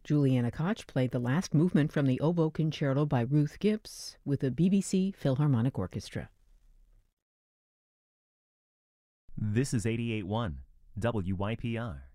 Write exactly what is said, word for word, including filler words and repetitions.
Juliana Koch played the last movement from the Oboe Concerto by Ruth Gibbs with the B B C Philharmonic Orchestra. This is eighty-eight point one W Y P R.